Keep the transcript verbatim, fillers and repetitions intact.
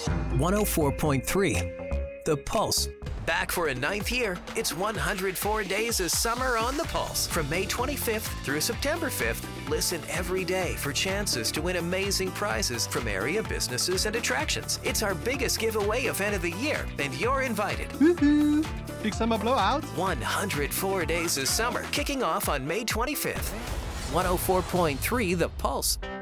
one oh four point three The Pulse. Back for a ninth year, it's one hundred four days of summer on the Pulse. From May twenty-fifth through September fifth, listen every day for chances to win amazing prizes from area businesses and attractions. It's our biggest giveaway event of the year, and you're invited. Woohoo! Big summer blowout. one hundred four days of summer, kicking off on May twenty-fifth. one oh four point three The Pulse.